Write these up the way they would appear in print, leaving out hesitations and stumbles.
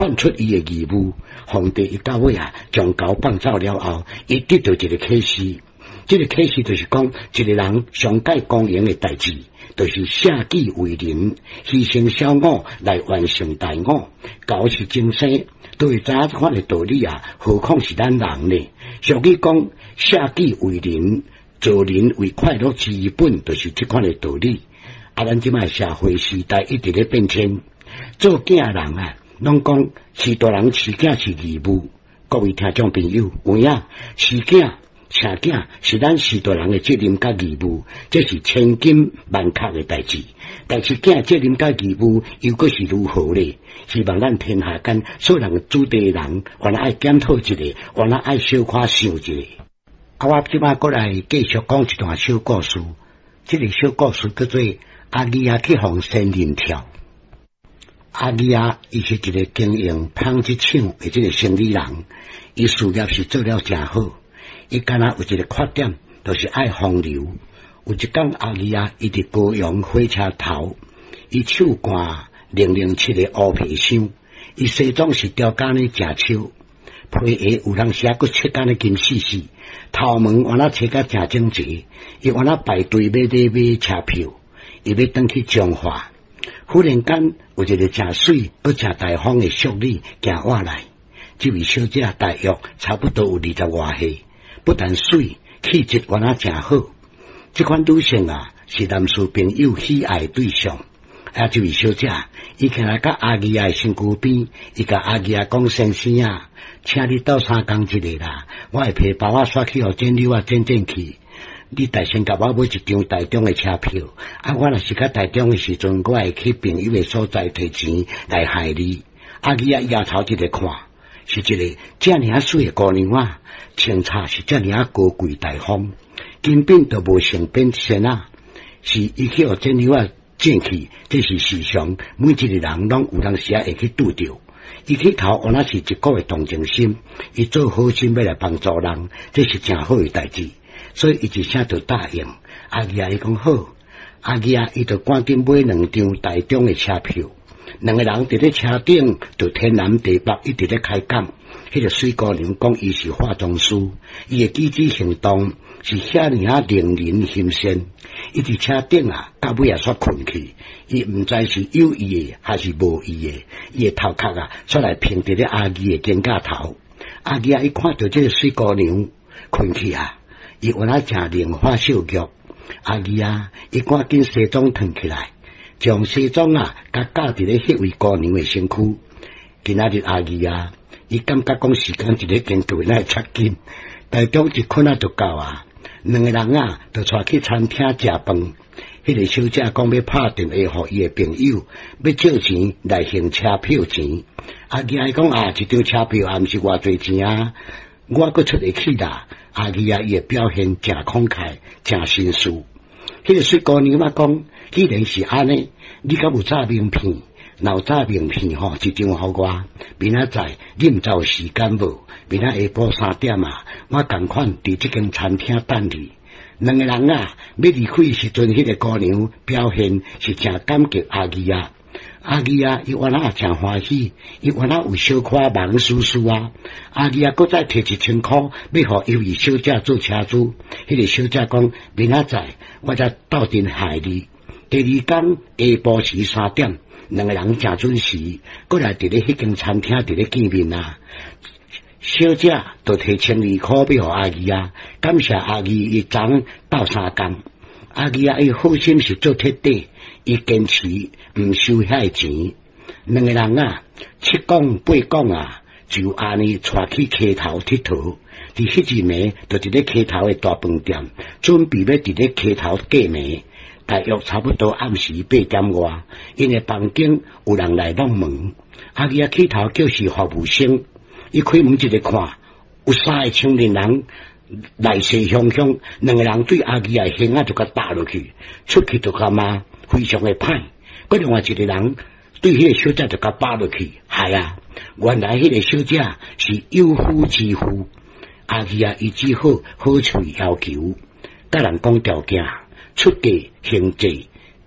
放出伊的义务。皇帝一到尾啊，将狗放走了后，伊得到一个启示。这个启示就是讲，一个人上界公营的代志，就是舍己为人，牺牲小我来完成大我。狗是精生，都会知影这款的道理啊，何况是咱人呢？俗语讲，舍己为人，做人为快乐之本，就是这款的道理。咱即卖社会时代一直咧变迁，做囝人啊，拢讲饲大人饲囝是义务。各位听众朋友，有影饲囝生囝是咱饲大人的责任甲义务，这是千金万确的代志。但是囝责任甲义务又阁是如何呢？希望咱天下间所有人主地的人，原来爱检讨一下，原来爱小可想一下。我即摆过来继续讲一段小故事。这个小故事叫做阿姨啊去互仙人跳。阿姨啊，伊是一个经营纺织厂的这个生意人，伊事业是做了真好。伊敢若有一个缺点，就是爱风流。有一天，阿姨啊，伊伫高阳火车头，伊手干007的乌皮箱，伊西装是吊杆的正秋，皮鞋有人写过切杆的金细细，头毛原来切甲正整齐，伊原来排队买车票，伊要转去彰化。忽然间，有一个正水、搁正大方的淑女行过来。这位小姐大约差不多有20外岁，不但水，气质原来真好。这款女性啊，是男士朋友喜爱对象。这位小姐，伊起来甲阿姨的身躯边，伊甲阿姨讲：“先生啊，请你斗相共一个啦，我会皮包我刷去互整理我整去。你大先甲我买一张台中的车票，我若是甲台中的时阵，我会去朋友的所在摕钱来害你。”阿姨啊，摇头一个看，是一个这尔水的姑娘啊，穿插是这尔高贵大方，根本都无成变身啊，是伊去互整理我整去，这是时常每一个人拢有当时会去拄着。伊去头原来是一个的同情心，伊做好心要来帮助人，这是真好的代志。所以伊一声就答应。阿姨啊，伊讲好。阿姨啊，伊就赶紧买2张台中的车票。两个人伫咧车顶，就天南地北一直咧开讲。迄个水姑娘讲伊是化妆师，伊的举止行动是遐尔令人心羡。伊伫车顶啊，到尾也煞困去。伊毋知是有意的还是无意的，伊的头壳啊，煞来平伫咧阿姨的肩胛头。阿姨啊，伊看到这个水姑娘困去啊，伊原来真灵花笑玉。阿姨啊，伊赶紧西装脱起来，将西装啊，甲架伫咧迄位姑娘的身躯。今仔日阿姨啊，伊感觉讲时间一个经过来插紧，台中一困就到啊。两个人啊，就带去餐厅食饭。迄个小姐讲要拍电话给伊的朋友，要借钱来还车票钱。阿姨讲一张车票也毋是偌济钱啊，我阁出得去啦。阿姨啊，伊的表现真慷慨，真绅士。迄个水姑娘啊讲，既然是安尼，你敢有诈名片？若有诈名片一张互我。明仔载你毋知有时间无？明仔下晡3点啊，我共款伫这间餐厅等你。两个人啊，要离开时阵，迄个姑娘表现是真感激阿姨啊。阿姨啊，伊原来也真欢喜，伊原来有小可忙叔叔啊。阿姨啊，搁再摕1000块要互犹豫小姐做车主。迄个小姐讲，明仔载我才斗阵害你。第二天下晡时3点，两个人真准时，过来伫咧迄间餐厅伫咧见面啊。小姐就摕1200块要互阿姨啊，感谢阿姨伊昨斗相共。阿姨啊，伊好心是做铁底，伊坚持毋收遐钱。两个人啊，7讲8讲啊，就安尼带去溪头佚佗。伫迄日暝，就伫咧溪头的大饭店，准备要伫咧溪头过暝。大约差不多暗时8点外，因为房间有人来弄门。阿姨啊，起头叫是服务生。伊开门一个看，有3个青年人来势汹汹，两个人对阿姨的胸就甲打落去，出去就甲骂，非常的歹。搁另外一个人对迄个小姐就甲扒落去，系啊，原来迄个小姐是有夫之妇。阿姨啊，伊只好好嘴要求，甲人讲条件，出价行济，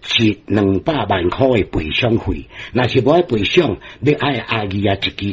是200万块的赔偿费，若是无爱赔偿，要爱阿姨啊一支